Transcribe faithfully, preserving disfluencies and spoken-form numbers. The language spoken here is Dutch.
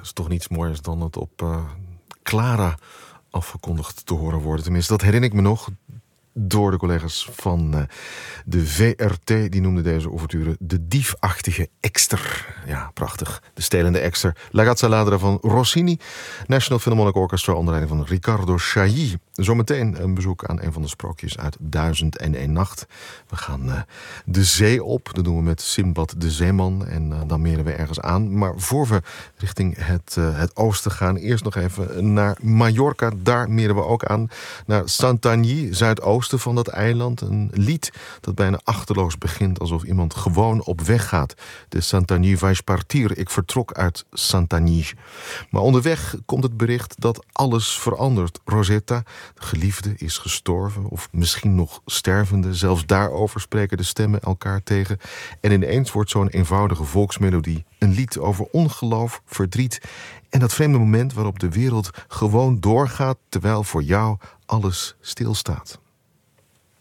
is toch niets moois dan het op uh, Clara afgekondigd te horen worden. Tenminste, dat herinner ik me nog door de collega's van uh, de V R T. Die noemden deze ouverture de diefachtige ekster. Ja, prachtig. De stelende ekster. La Gazza Ladra van Rossini. National Philharmonic Orchestra onder leiding van Riccardo Chailly. Zometeen een bezoek aan een van de sprookjes uit Duizend en één Nacht. We gaan uh, de zee op. Dat doen we met Sinbad de Zeeman. En uh, dan meren we ergens aan. Maar voor we richting het, uh, het oosten gaan, eerst nog even naar Mallorca. Daar meren we ook aan. Naar Santanyí, zuidoosten van dat eiland. Een lied dat bijna achterloos begint, alsof iemand gewoon op weg gaat. De Santanyí vaig partir. Ik vertrok uit Santanyí. Maar onderweg komt het bericht dat alles verandert. Rosetta, de geliefde, is gestorven of misschien nog stervende. Zelfs daarover spreken de stemmen elkaar tegen. En ineens wordt zo'n eenvoudige volksmelodie een lied over ongeloof, verdriet en dat vreemde moment waarop de wereld gewoon doorgaat terwijl voor jou alles stilstaat.